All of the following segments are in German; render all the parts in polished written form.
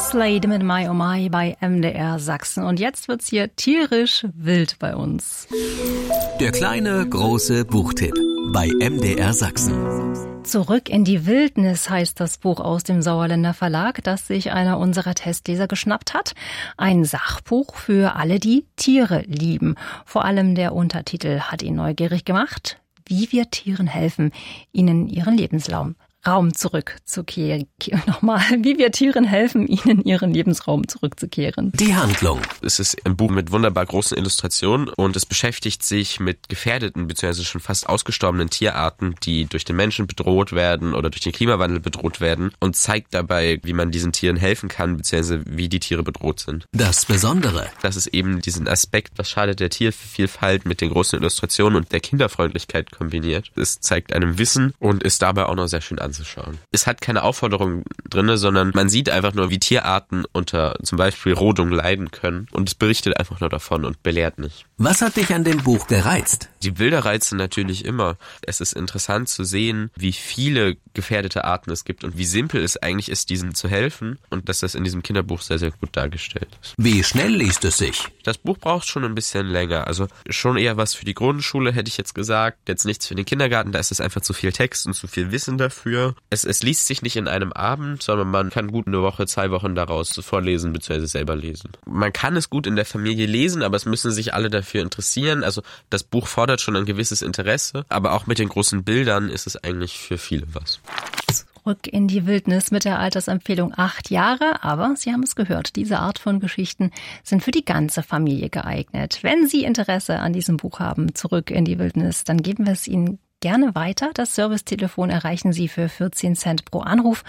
Slade mit My Oh My bei MDR Sachsen. Und jetzt wird's hier tierisch wild bei uns. Der kleine, große Buchtipp bei MDR Sachsen. Zurück in die Wildnis heißt das Buch aus dem Sauerländer Verlag, das sich einer unserer Testleser geschnappt hat. Ein Sachbuch für alle, die Tiere lieben. Vor allem der Untertitel hat ihn neugierig gemacht. Wie wir Tieren helfen, ihnen ihren Lebensraum zurückzukehren. Nochmal, wie wir Tieren helfen, ihnen ihren Lebensraum zurückzukehren. Die Handlung. Es ist ein Buch mit wunderbar großen Illustrationen und es beschäftigt sich mit gefährdeten bzw. schon fast ausgestorbenen Tierarten, die durch den Menschen bedroht werden oder durch den Klimawandel bedroht werden und zeigt dabei, wie man diesen Tieren helfen kann bzw. wie die Tiere bedroht sind. Das Besondere. Das ist eben diesen Aspekt, was schadet der Tiervielfalt, mit den großen Illustrationen und der Kinderfreundlichkeit kombiniert. Es zeigt einem Wissen und ist dabei auch noch sehr schön anzuschauen. Es hat keine Aufforderung drin, sondern man sieht einfach nur, wie Tierarten unter zum Beispiel Rodung leiden können und es berichtet einfach nur davon und belehrt nicht. Was hat dich an dem Buch gereizt? Die Bilder reizen natürlich immer. Es ist interessant zu sehen, wie viele gefährdete Arten es gibt und wie simpel es eigentlich ist, diesen zu helfen und dass das in diesem Kinderbuch sehr, sehr gut dargestellt ist. Wie schnell liest es sich? Das Buch braucht schon ein bisschen länger. Also schon eher was für die Grundschule, hätte ich jetzt gesagt. Jetzt nichts für den Kindergarten, da ist es einfach zu viel Text und zu viel Wissen dafür. Es liest sich nicht in einem Abend, sondern man kann gut eine Woche, 2 Wochen daraus vorlesen bzw. selber lesen. Man kann es gut in der Familie lesen, aber es müssen sich alle dafür interessieren. Also das Buch fordert schon ein gewisses Interesse, aber auch mit den großen Bildern ist es eigentlich für viele was. Zurück in die Wildnis mit der Altersempfehlung 8 Jahre. Aber Sie haben es gehört, diese Art von Geschichten sind für die ganze Familie geeignet. Wenn Sie Interesse an diesem Buch haben, Zurück in die Wildnis, dann geben wir es Ihnen gerne weiter. Das Servicetelefon erreichen Sie für 14 Cent pro Anruf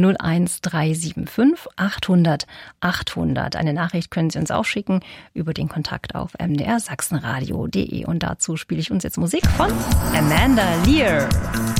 01375 800 800. Eine Nachricht können Sie uns auch schicken über den Kontakt auf mdrsachsenradio.de. Und dazu spiele ich uns jetzt Musik von Amanda Lear.